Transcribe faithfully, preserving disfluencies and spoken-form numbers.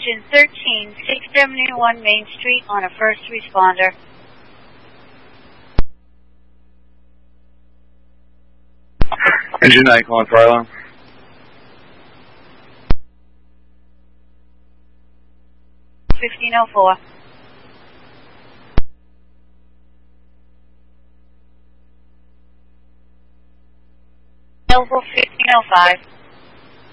Engine thirteen, six seventy-one Main Street on a first responder. Engine nine, calling fire alarm. fifteen oh four. Available fifteen oh five.